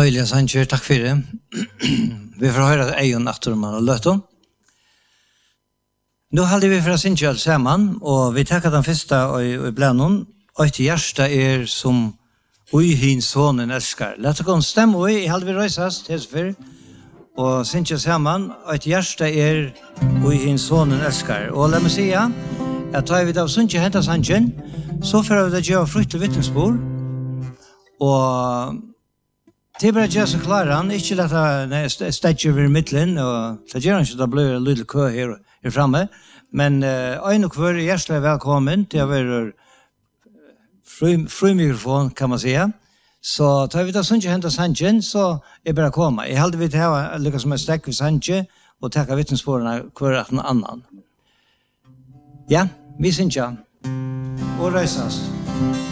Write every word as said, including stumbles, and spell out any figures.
Deilige sanger, takk for det. Vi får høre egen aktor man har løtt om. Nå hadde vi fra Sintjøl sammen, og vi takker den første i, i blænden. Og til hjertet er som ui hin sonen elskar. Lett å komme stemme ui, jeg hadde vi røysast, helt før. Og Sintjøl sammen, og til hjertet er ui hin sonen elskar. Og la meg si, at da vi da Sintjøl hentet sangen, så får vi da gjøre fryktelig vittnesbord. Og det er bare gjør så klare han, ikke at jeg stedger over midtelen, og så gjør han ikke at det blir en liten kø her, her fremme. Men øyne uh, og hver er hjertelig velkommen til å være fri, fri mikrofon, kan man si. Så tar vi da Sintjøl hentet sangen, så er bare å komme. Jeg heldig vi til å ha lykkes med stekk ved sangen, og takke vittnesbordene hver at noen annen. Ja, vi Sintjøl. Og røysast.